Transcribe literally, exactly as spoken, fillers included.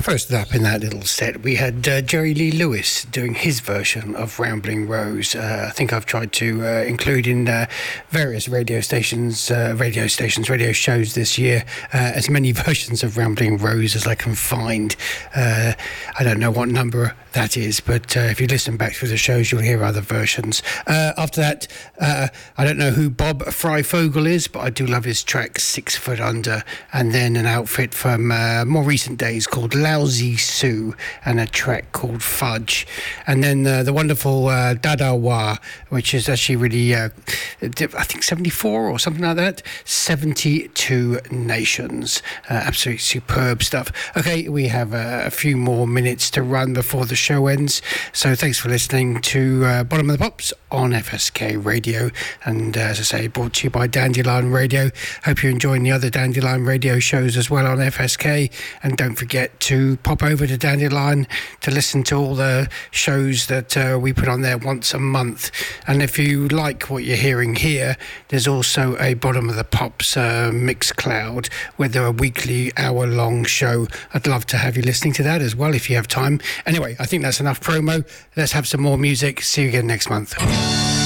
First up in that little set, we had uh, Jerry Lee Lewis doing his version of Rambling Rose. Uh, I think I've tried to uh, include in uh, various radio stations, uh, radio stations, radio shows this year, uh, as many versions of Rambling Rose as I can find. Uh, I don't know what number that is, but uh, if you listen back through the shows, you'll hear other versions. Uh, after that, uh, I don't know who Bob Fryfogle is, but I do love his track Six Foot Under, and then an outfit from uh, more recent days called Lousy Sue and a track called Fudge, and then uh, the wonderful uh, Dadawa, which is actually really uh, I think seventy-four or something like that. seventy-two Nations, uh, absolutely superb stuff. Okay, we have uh, a few more minutes to run before the show ends, so thanks for listening to uh, Bottom of the Pops on F S K Radio, and uh, as I say, brought to you by Dandelion Radio. Hope you're enjoying the other Dandelion Radio shows as well on F S K, and don't forget to pop over to Dandelion to listen to all the shows that uh, we put on there once a month. And if you like what you're hearing here, there's also a Bottom of the Pops uh, Mixcloud with a weekly hour-long show. I'd love to have you listening to that as well if you have time. Anyway, I think that's enough promo. Let's have some more music. See you again next month.